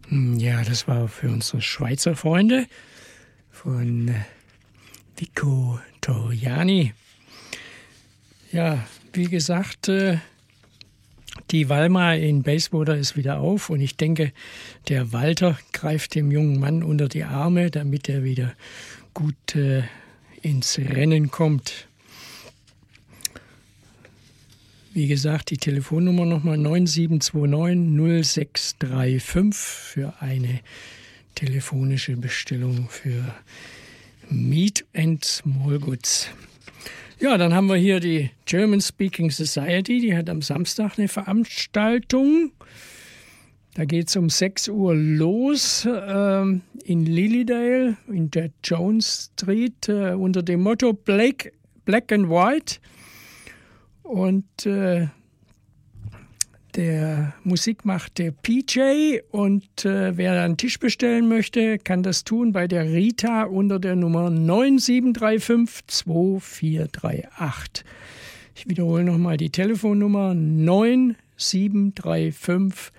Ja, das war für unsere Schweizer Freunde von Vico Torriani. Ja, wie gesagt, die Walma in Bayswater ist wieder auf und ich denke, der Walter greift dem jungen Mann unter die Arme, damit er wieder gut ins Rennen kommt. Wie gesagt, die Telefonnummer nochmal 9729 0635 für eine telefonische Bestellung für Meat and Small Goods. Ja, dann haben wir hier die German Speaking Society, die hat am Samstag eine Veranstaltung. Da geht es um 6 Uhr los in Lilydale, in der Jones Street, unter dem Motto Black and White. Und der Musik macht der PJ und wer einen Tisch bestellen möchte, kann das tun bei der Rita unter der Nummer 9735 2438. Ich wiederhole nochmal die Telefonnummer 9735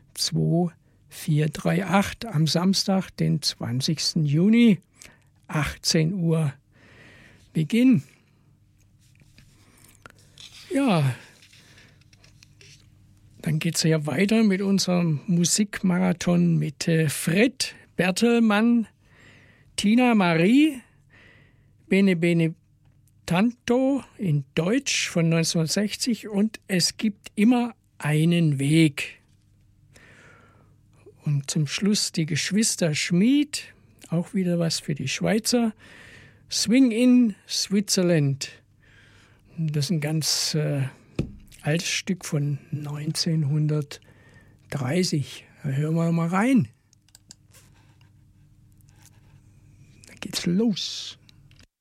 2438 am Samstag, den 20. Juni, 18 Uhr Beginn. Ja, dann geht es ja weiter mit unserem Musikmarathon mit Fred Bertelmann, Tina Marie, Bene Bene Tanto in Deutsch von 1960 und Es gibt immer einen Weg. Und zum Schluss die Geschwister Schmid, auch wieder was für die Schweizer, Swing in Switzerland. Das ist ein ganz altes Stück von 1930. Da hören wir mal rein. Dann geht's los.